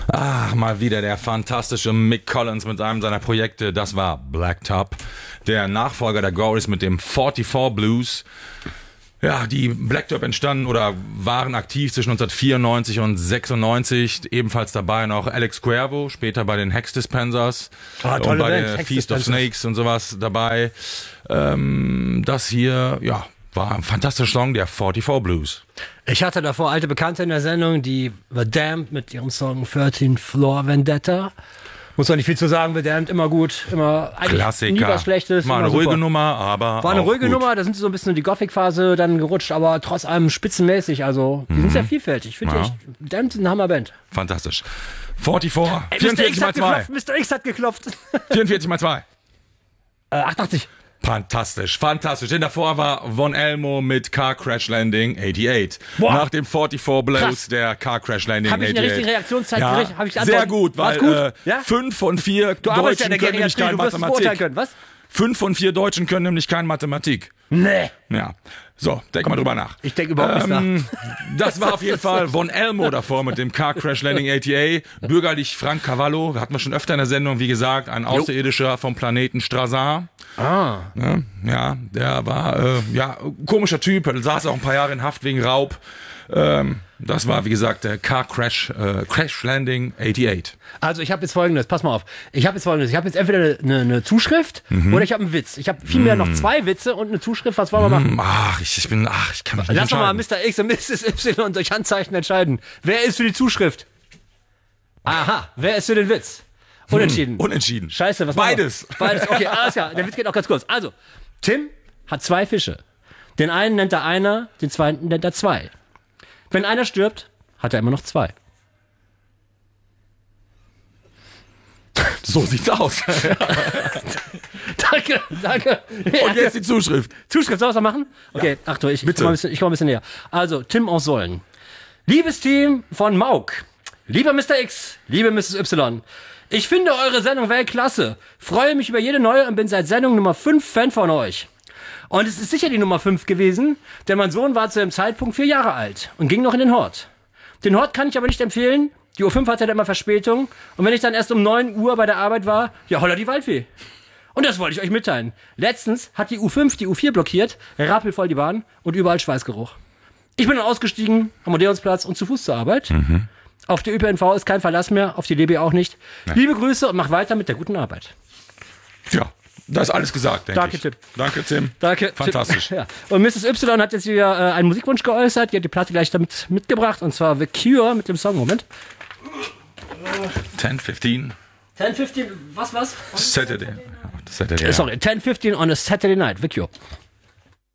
Ach, mal wieder der fantastische Mick Collins mit einem seiner Projekte. Das war Blacktop, der Nachfolger der Gories mit dem 44 Blues. Ja, die Blacktop entstanden oder waren aktiv zwischen 1994 und 96. Ebenfalls dabei noch Alex Cuervo, später bei den Hex Dispensers und bei der Feast of Snakes und sowas dabei. Das hier, ja, war ein fantastischer Song, der 44 Blues. Ich hatte davor alte Bekannte in der Sendung, die The Damned mit ihrem Song 13th Floor Vendetta. Muss man nicht viel zu sagen, The Damned immer gut, immer eigentlich Klassiker. Nie was Schlechtes. War eine ruhige Nummer, aber war eine auch ruhige gut. Nummer, da sind sie so ein bisschen in die Gothic-Phase dann gerutscht, aber trotz allem spitzenmäßig, also die sind sehr vielfältig. Ich finde echt, Damned sind eine Hammerband. Fantastisch. 44, Ey, 44 mal 2. Mr. X hat geklopft. 44 mal 2. 88. Fantastisch, fantastisch. Denn davor war Von Elmo mit Car Crash Landing 88. Boah. Nach dem 44 Blues Krass. der Car Crash Landing Habe ich 88. eine richtige Reaktionszeit Ja, gekriegt? Hab ich sehr Antworten? gut, weil War's gut? Ja? 5 von 4 Du arbeitest ja Deutschen in der können nämlich Geriatrie, kein du wirst es beurteilen können, Mathematik. was? 5 von 4 Deutschen können nämlich kein Mathematik. Nee. Ja, so, denk mal drüber nach. Ich denke überhaupt nicht nach. Das war auf jeden Fall Von Elmo davor mit dem Car Crash Landing 88. Bürgerlich Frank Cavallo, hatten wir schon öfter in der Sendung, wie gesagt, ein Außerirdischer vom Planeten Strasar. Ah. Ja, der war, komischer Typ, saß auch ein paar Jahre in Haft wegen Raub. Das war, wie gesagt, der Car Crash Landing 88. Also ich habe jetzt Folgendes, pass mal auf. Ich habe jetzt entweder eine Zuschrift oder ich habe einen Witz. Ich habe vielmehr noch 2 Witze und eine Zuschrift. Was wollen wir machen? Ich kann mich nicht Lass doch mal entscheiden. Mr. X und Mrs. Y durch Handzeichen entscheiden. Wer ist für die Zuschrift? Aha, wer ist für den Witz? Unentschieden. Unentschieden. Scheiße, was machen wir? Beides. Beides, okay, alles klar. Der Witz geht auch ganz kurz. Also, Tim hat 2 Fische. Den einen nennt er einer, den zweiten nennt er 2. Wenn einer stirbt, hat er immer noch 2. So sieht's aus. Danke. Und jetzt die Zuschrift. Zuschrift, soll ich was machen? Okay, Achtung, ich komm ein bisschen näher. Also, Tim aus Sollen. Liebes Team von Mauk, lieber Mr. X, liebe Mrs. Y, ich finde eure Sendung Weltklasse, freue mich über jede neue und bin seit Sendung Nummer 5 Fan von euch. Und es ist sicher die Nummer 5 gewesen, denn mein Sohn war zu dem Zeitpunkt 4 Jahre alt und ging noch in den Hort. Den Hort kann ich aber nicht empfehlen, die U5 hatte immer Verspätung und wenn ich dann erst um 9 Uhr bei der Arbeit war, ja holla die Waldfee. Und das wollte ich euch mitteilen. Letztens hat die U5 die U4 blockiert, rappelvoll die Bahn und überall Schweißgeruch. Ich bin dann ausgestiegen am Odeonsplatz und zu Fuß zur Arbeit. Auf die ÖPNV ist kein Verlass mehr, auf die DB auch nicht. Liebe Grüße und mach weiter mit der guten Arbeit. Ja, da ist alles gesagt, denke Danke, ich. Tim. Danke, Tim. Danke. Fantastisch. Ja. Und Mrs. Y hat jetzt wieder einen Musikwunsch geäußert. Die hat die Platte gleich damit mitgebracht. Und zwar The Cure mit dem Song. Moment. 10:15. 10:15, was? Saturday. Sorry, 10:15 on a Saturday night. The Cure.